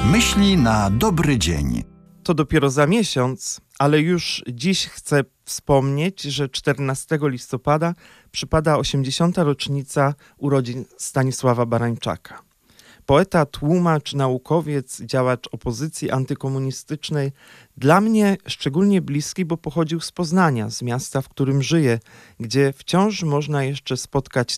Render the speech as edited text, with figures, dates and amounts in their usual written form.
Myśli na dobry dzień. To dopiero za miesiąc, ale już dziś chcę wspomnieć, że 14 listopada przypada 80. rocznica urodzin Stanisława Barańczaka. Poeta, tłumacz, naukowiec, działacz opozycji antykomunistycznej, dla mnie szczególnie bliski, bo pochodził z Poznania, z miasta, w którym żyję, gdzie wciąż można jeszcze spotkać